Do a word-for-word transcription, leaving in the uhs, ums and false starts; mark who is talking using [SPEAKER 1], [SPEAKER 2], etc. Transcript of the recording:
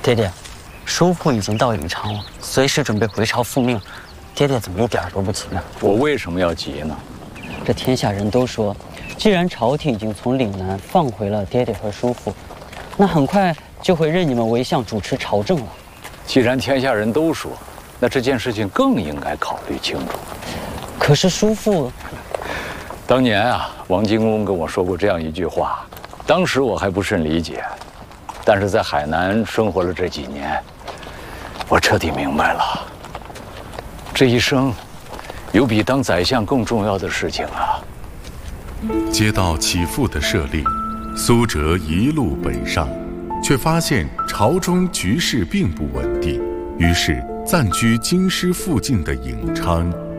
[SPEAKER 1] 爹爹，叔父已经到颍昌了，随时准备回朝复命。爹爹怎么一点都不急呢？
[SPEAKER 2] 我为什么要急呢？
[SPEAKER 1] 这天下人都说，既然朝廷已经从岭南放回了爹爹和叔父，那很快就会任你们为相主持朝政了。
[SPEAKER 2] 既然天下人都说，那这件事情更应该考虑清楚。
[SPEAKER 1] 可是叔父，
[SPEAKER 2] 当年啊，王金公跟我说过这样一句话，当时我还不甚理解，但是在海南生活了这几年，我彻底明白了，这一生有比当宰相更重要的事情啊。
[SPEAKER 3] 接到其父的设令，苏辙一路北上，却发现朝中局势并不稳定，于是暂居京师附近的颍昌。